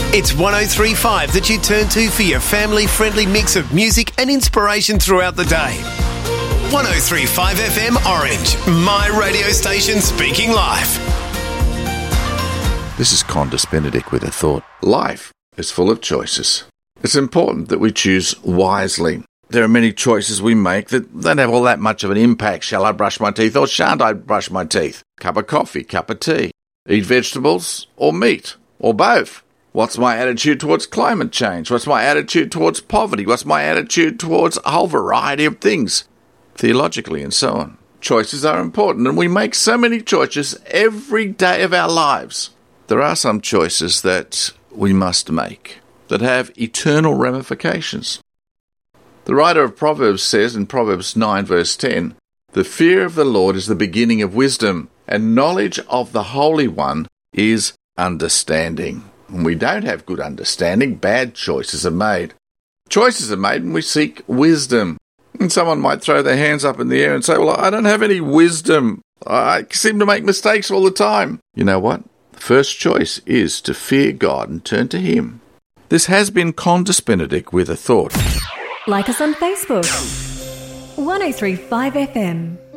It's 103.5 that you turn to for your family-friendly mix of music and inspiration throughout the day. 103.5 FM Orange, my radio station speaking live. This is Condis Benedict with a thought. Life is full of choices. It's important that we choose wisely. There are many choices we make that don't have all that much of an impact. Shall I brush my teeth or shan't I brush my teeth? Cup of coffee, cup of tea. Eat vegetables or meat or both. What's my attitude towards climate change? What's my attitude towards poverty? What's my attitude towards a whole variety of things, theologically and so on? Choices are important, and we make so many choices every day of our lives. There are some choices that we must make that have eternal ramifications. The writer of Proverbs says in Proverbs 9 verse 10, "The fear of the Lord is the beginning of wisdom, and knowledge of the Holy One is understanding." When we don't have good understanding, bad choices are made. Choices are made when we seek wisdom. And someone might throw their hands up in the air and say, "Well, I don't have any wisdom. I seem to make mistakes all the time." You know what? The first choice is to fear God and turn to Him. This has been Condis Benedict with a thought. Like us on Facebook. 103.5 FM.